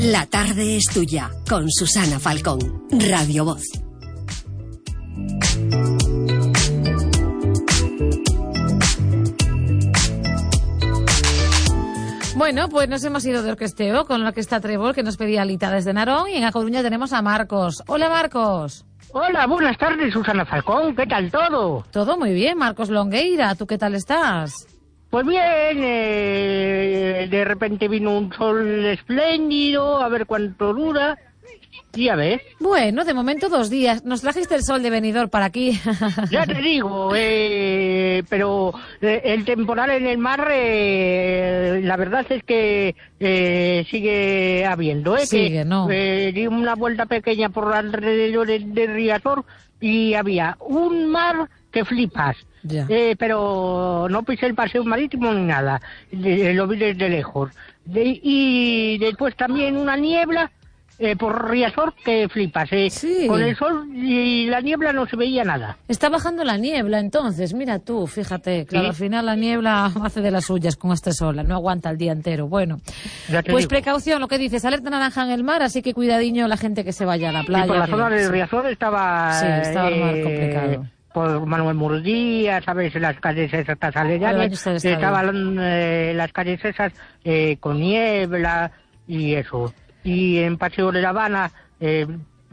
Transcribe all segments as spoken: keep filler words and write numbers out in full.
La tarde es tuya, con Susana Falcón, Radio Voz. Bueno, pues nos hemos ido de orquesteo con la Orquesta Trébol, que nos pedía Alita desde Narón, y en A Coruña tenemos a Marcos. Hola, Marcos. Hola, buenas tardes, Susana Falcón. ¿Qué tal todo? Todo muy bien, Marcos Longueira. ¿Tú qué tal estás? Pues bien, eh, de repente vino un sol espléndido, a ver cuánto dura, y a ver. Bueno, de momento dos días. Nos trajiste el sol de Benidorm para aquí. Ya te digo, eh, pero eh, el temporal en el mar, eh, la verdad es que eh, sigue habiendo. Eh, sigue, que, ¿no? Eh, di una vuelta pequeña por alrededor de, de Riazor y había un mar que flipas. Ya. Eh, pero no pisé el paseo marítimo ni nada, de, lo vi desde lejos. De, y después también una niebla eh, por Riazor que flipas. Eh. Sí. Con el sol y la niebla no se veía nada. Está bajando la niebla entonces, mira tú, fíjate, claro, ¿Sí? Al final la niebla hace de las suyas con este sol, no aguanta el día entero. Bueno, pues digo. Precaución, lo que dices, alerta naranja en el mar, así que cuidadiño la gente que se vaya a la playa. Y por la que... zona de sí. Riazor estaba... Sí, estaba el mar eh, complicado. Por Manuel Murguía, ¿sabes? Las calles esas aledañas, estaban eh, las calles esas eh, con niebla y eso. Y en Paseo de La Habana, eh,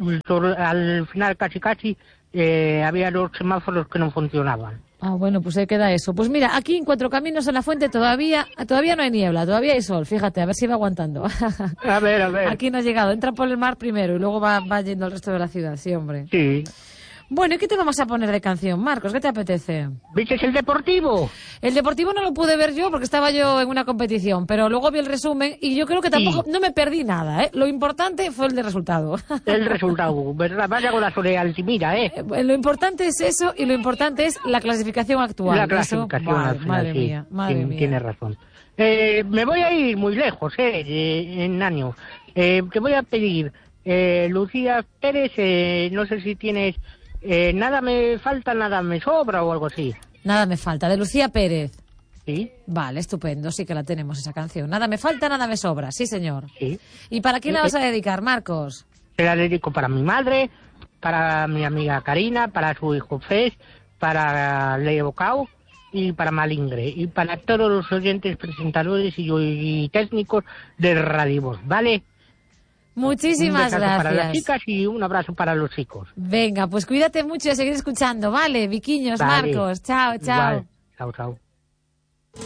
al final casi casi, eh, había los semáforos que no funcionaban. Ah, bueno, pues ahí queda eso. Pues mira, aquí en Cuatro Caminos en la Fuente todavía todavía no hay niebla, todavía hay sol, fíjate, a ver si va aguantando. A ver, a ver. Aquí no ha llegado, entra por el mar primero y luego va, va yendo al resto de la ciudad, sí, hombre. Sí. Bueno, ¿y qué te vamos a poner de canción, Marcos? ¿Qué te apetece? ¿Viste el Deportivo? El Deportivo no lo pude ver yo porque estaba yo en una competición, pero luego vi el resumen y yo creo que tampoco, sí. No me perdí nada, ¿eh? Lo importante fue el de resultado. El resultado, ¿verdad? Vaya con la Soria Altimira, ¿eh? ¿eh? Lo importante es eso y lo importante es la clasificación actual. La clasificación eso, actual, madre sí. mía, madre Tien, mía. Tienes razón. Eh, me voy a ir muy lejos, ¿eh? En años. Eh, te voy a pedir, eh, Lucía Pérez, eh, no sé si tienes... Eh, nada me falta, nada me sobra o algo así. Nada me falta, de Lucía Pérez. Sí. Vale, estupendo, sí que la tenemos esa canción. Nada me falta, nada me sobra, sí señor. Sí. ¿Y para quién la vas a dedicar, Marcos? Se la dedico para mi madre, para mi amiga Karina, para su hijo Fes, para Leo Cao y para Malingre. Y para todos los oyentes, presentadores y, y técnicos de Radio Voz, ¿vale? Muchísimas un gracias. Para las chicas y un abrazo para los chicos. Venga, pues cuídate mucho y a seguir escuchando, ¿vale? Viquiños, vale. Marcos. Chao, chao. Igual. Chao, chao.